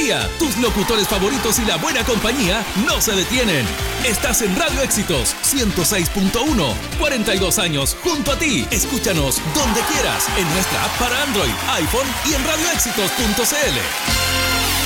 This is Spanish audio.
día. Tus locutores favoritos y la buena compañía no se detienen. Estás en Radio Éxitos 106.1. 42 años junto a ti. Escúchanos donde quieras en nuestra app para Android, iPhone y en radioéxitos.cl.